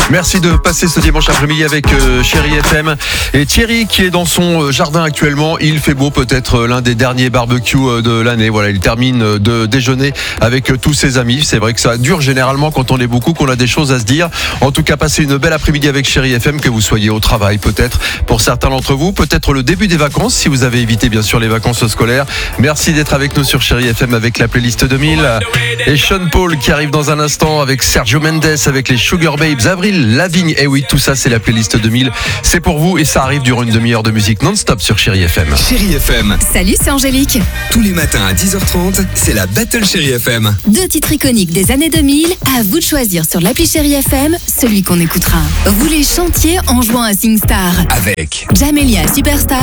Merci de passer ce dimanche après-midi avec Chérie FM. Et Thierry qui est dans son jardin actuellement. Il fait beau, peut-être l'un des derniers barbecues de l'année. Voilà, il termine de déjeuner avec tous ses amis. C'est vrai que ça dure généralement quand on est beaucoup, qu'on a des choses à se dire. En tout cas, passez une belle après-midi avec Chérie FM, que vous soyez au travail peut-être. Pour certains d'entre vous, peut-être le début des vacances, si vous avez évité bien sûr les vacances scolaires. Merci d'être avec nous sur Chérie FM avec la playlist 2000. Et Sean Paul qui arrive dans un instant avec Sergio Mendes, avec les Sugar Babes, Avril Lavigne. Et oui, tout ça c'est la playlist 2000. C'est pour vous et ça arrive durant une demi-heure de musique non-stop sur Chérie FM. Chérie FM. Salut, c'est Angélique. Tous les matins à 10h30, c'est la Battle Chérie FM. 2 titres iconiques des années 2000. À vous de choisir sur l'appli Chérie FM celui qu'on écoutera. Vous les chantiez en jouant à SingStar. Avec Jamelia Superstar